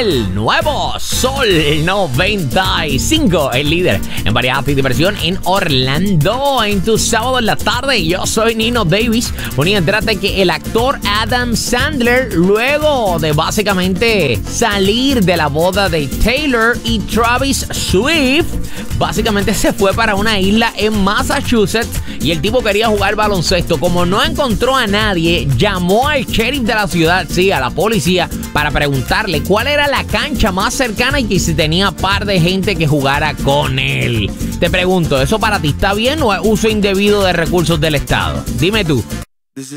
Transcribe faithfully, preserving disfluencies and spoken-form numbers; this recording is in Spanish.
el nuevo Sol noventa y cinco, el líder en variedad y diversión en Orlando. En tu sábado en la tarde, yo soy Nino Davis. Ponía entrate que el actor Adam Sandler, luego de básicamente salir de la boda de Taylor y Travis Swift, básicamente se fue para una isla en Massachusetts y el tipo quería jugar baloncesto. Como no encontró a nadie, llamó al sheriff de la ciudad, sí, a la policía, para preguntarle cuál era la cancha más cercana y que si tenía par de gente que jugara con él. Te pregunto, ¿eso para ti está bien o es uso indebido de recursos del Estado? Dime tú.